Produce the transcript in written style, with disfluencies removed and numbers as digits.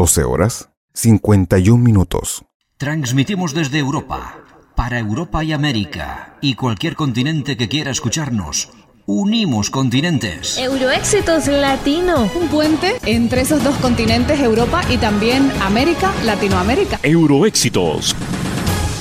12 horas, 51 minutos. Transmitimos desde Europa, para Europa y América, y cualquier continente que quiera escucharnos. Unimos continentes. Euroéxitos Latino. Un puente entre esos dos continentes, Europa y también América, Latinoamérica. Euroéxitos.